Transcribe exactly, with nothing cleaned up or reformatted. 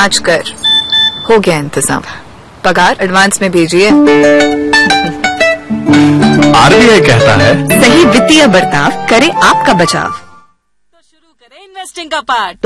जांच कर। हो गया इंतजाम, पगार एडवांस में भेजिए। आरबीआई कहता है सही वित्तीय बर्ताव करे आपका बचाव। तो शुरू करें इन्वेस्टिंग का पार्ट।